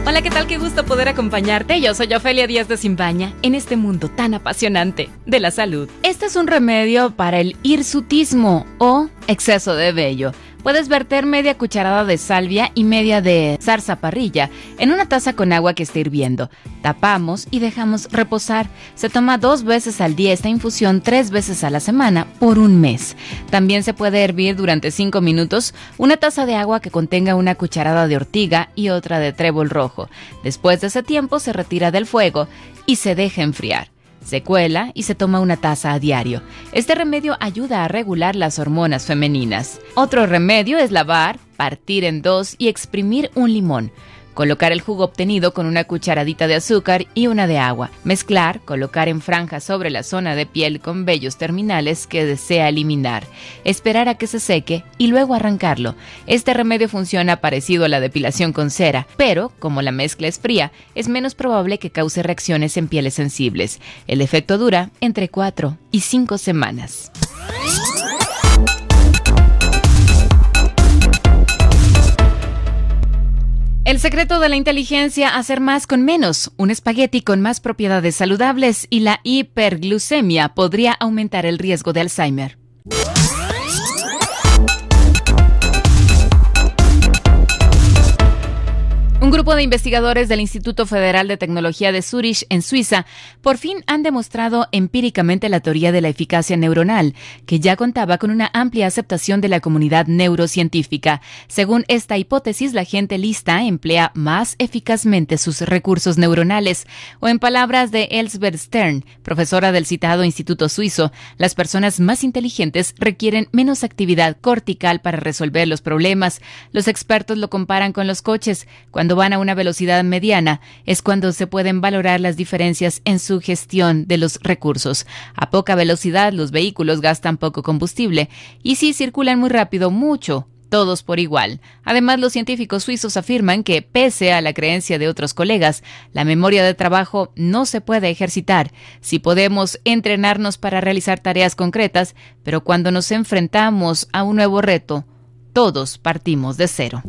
Hola, ¿qué tal? Qué gusto poder acompañarte. Yo soy Ofelia Díaz de Simbaña en este mundo tan apasionante de la salud. Este es un remedio para el hirsutismo o exceso de vello. Puedes verter media cucharada de salvia y media de zarzaparrilla en una taza con agua que esté hirviendo. Tapamos y dejamos reposar. Se toma 2 veces al día esta infusión, 3 veces a la semana por un mes. También se puede hervir durante 5 minutos una taza de agua que contenga una cucharada de ortiga y otra de trébol rojo. Después de ese tiempo se retira del fuego y se deja enfriar. Se cuela y se toma una taza a diario. Este remedio ayuda a regular las hormonas femeninas. Otro remedio es lavar, partir en 2 y exprimir un limón. Colocar el jugo obtenido con una cucharadita de azúcar y una de agua. Mezclar, colocar en franjas sobre la zona de piel con vellos terminales que desea eliminar. Esperar a que se seque y luego arrancarlo. Este remedio funciona parecido a la depilación con cera, pero como la mezcla es fría, es menos probable que cause reacciones en pieles sensibles. El efecto dura entre 4 y 5 semanas. El secreto de la inteligencia: hacer más con menos. Un espagueti con más propiedades saludables y la hiperglucemia podría aumentar el riesgo de Alzheimer. Un grupo de investigadores del Instituto Federal de Tecnología de Zúrich, en Suiza, por fin han demostrado empíricamente la teoría de la eficacia neuronal, que ya contaba con una amplia aceptación de la comunidad neurocientífica. Según esta hipótesis, la gente lista emplea más eficazmente sus recursos neuronales. O en palabras de Elsbeth Stern, profesora del citado instituto suizo, las personas más inteligentes requieren menos actividad cortical para resolver los problemas. Los expertos lo comparan con los coches. Cuando van a una velocidad mediana, es cuando se pueden valorar las diferencias en su gestión de los recursos. A poca velocidad, los vehículos gastan poco combustible y si circulan muy rápido, mucho. Todos por igual. Además, los científicos suizos afirman que, pese a la creencia de otros colegas, la memoria de trabajo no se puede ejercitar. Sí podemos entrenarnos para realizar tareas concretas, pero cuando nos enfrentamos a un nuevo reto, todos partimos de cero.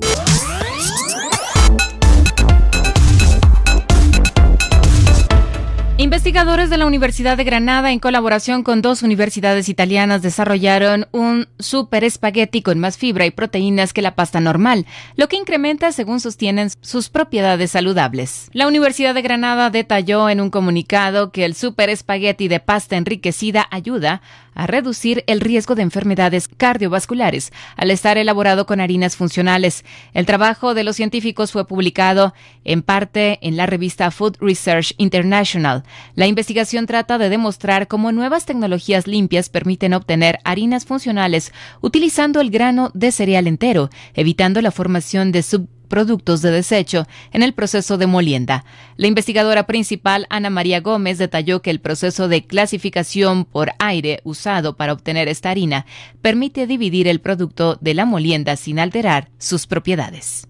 Investigadores de la Universidad de Granada, en colaboración con 2 universidades italianas, desarrollaron un super espagueti con más fibra y proteínas que la pasta normal, lo que incrementa, según sostienen, sus propiedades saludables. La Universidad de Granada detalló en un comunicado que el super espagueti de pasta enriquecida ayuda a reducir el riesgo de enfermedades cardiovasculares al estar elaborado con harinas funcionales. El trabajo de los científicos fue publicado en parte en la revista Food Research International. La investigación trata de demostrar cómo nuevas tecnologías limpias permiten obtener harinas funcionales utilizando el grano de cereal entero, evitando la formación de subproductos de desecho en el proceso de molienda. La investigadora principal, Ana María Gómez, detalló que el proceso de clasificación por aire usado para obtener esta harina permite dividir el producto de la molienda sin alterar sus propiedades.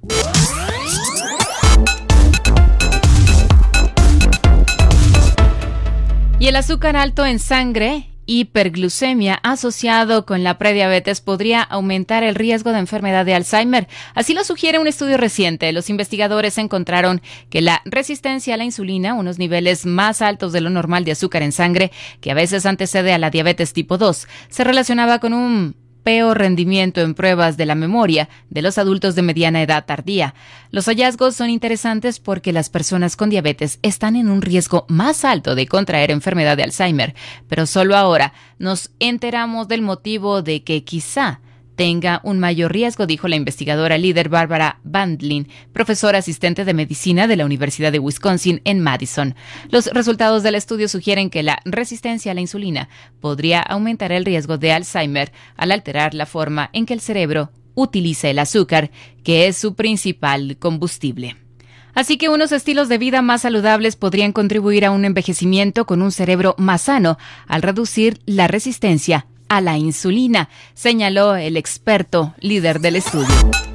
Y el azúcar alto en sangre, hiperglucemia, asociado con la prediabetes, podría aumentar el riesgo de enfermedad de Alzheimer. Así lo sugiere un estudio reciente. Los investigadores encontraron que la resistencia a la insulina, unos niveles más altos de lo normal de azúcar en sangre, que a veces antecede a la diabetes tipo 2, se relacionaba con un peor rendimiento en pruebas de la memoria de los adultos de mediana edad tardía. Los hallazgos son interesantes porque las personas con diabetes están en un riesgo más alto de contraer enfermedad de Alzheimer, pero solo ahora nos enteramos del motivo de que quizá tenga un mayor riesgo, dijo la investigadora líder Barbara Bandlin, profesora asistente de medicina de la Universidad de Wisconsin en Madison. Los resultados del estudio sugieren que la resistencia a la insulina podría aumentar el riesgo de Alzheimer al alterar la forma en que el cerebro utiliza el azúcar, que es su principal combustible. Así que unos estilos de vida más saludables podrían contribuir a un envejecimiento con un cerebro más sano al reducir la resistencia a la insulina, señaló el experto líder del estudio.